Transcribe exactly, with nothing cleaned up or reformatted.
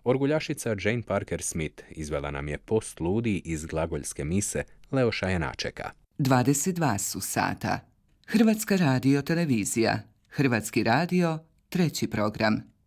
Orguljašica Jane Parker Smith izvela nam je post ludi iz glagoljske mise Leoša Janačeka. dvadeset dva su sata. Hrvatska radio televizija. Hrvatski radio, treći program.